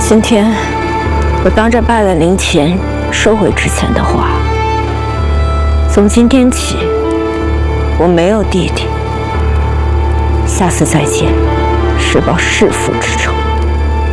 今天，我当着拜了灵前收回之前的话。从今天起，我没有弟弟。下次再见，是报弑父之仇。